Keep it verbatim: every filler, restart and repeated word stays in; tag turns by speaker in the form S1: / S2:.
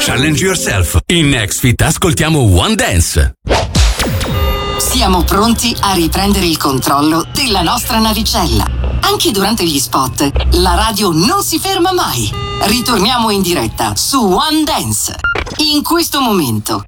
S1: Challenge yourself. In Next Fit ascoltiamo One Dance.
S2: Siamo pronti a riprendere il controllo della nostra navicella. Anche durante gli spot, la radio non si ferma mai. Ritorniamo in diretta su One Dance. In questo momento